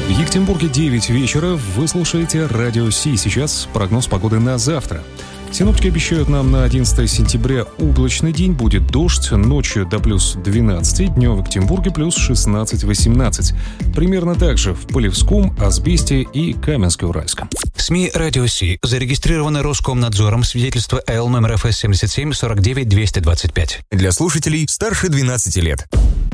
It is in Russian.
В Екатеринбурге 9 вечера. Вы слушаете Радио Си. Сейчас прогноз погоды на завтра. Синоптики обещают нам на 11 сентября облачный день, будет дождь, ночью до плюс 12, днем в Екатеринбурге плюс 16-18. Примерно так же в Полевском, Асбесте и Каменске-Уральском. СМИ «Радио Си» зарегистрированы Роскомнадзором, свидетельство Л номер ФС 77 49 225. Для слушателей старше 12 лет.